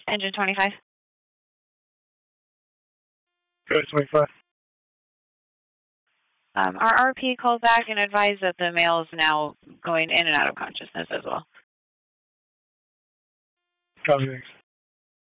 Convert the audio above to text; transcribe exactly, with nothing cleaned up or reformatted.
Engine twenty-five. Go to twenty-five. Um, our R P called back and advised that the male is now going in and out of consciousness as well. Copy.